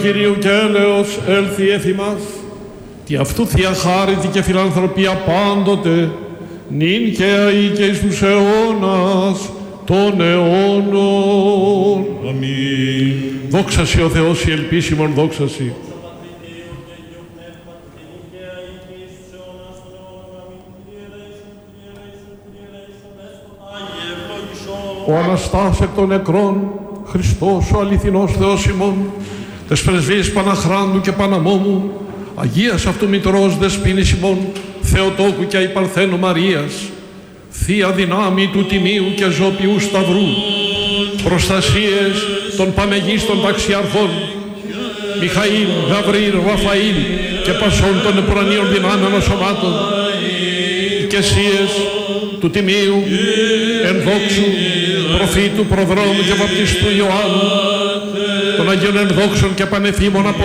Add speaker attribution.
Speaker 1: Κυρίου και έλεος έλθει εφ' ημάς, τι αυτού θεία χάριτη και φιλανθρωπία πάντοτε, νυν και αεί και εις τους αιώνας των αιώνων.
Speaker 2: Αμήν.
Speaker 1: Δόξα σοι ο Θεός η ελπίσιμον, δόξα σοι. Ο Αναστάς εκ των νεκρών, Χριστός ο αληθινός Θεός ημών, τες πρεσβείες Παναχράντου και Παναμόμου, Αγίας αυτού Μητρός Δεσποίνης ημών, Θεοτόκου και Αϊπαρθένου Μαρίας, Θεία δυνάμει του Τιμίου και Ζωπιού Σταυρού, προστασίες των πανεγίστων ταξιαρχών, Μιχαήλ, Γαβρίλ, Ραφαήλ και πασών των επουρανίων δυνάμεων σωμάτων, οικεσίες του Τιμίου, ενδόξου, προφήτου, προδρόμου και βαπτιστού Ιωάννου, των Αγίων ενδόξων και πανεφήμων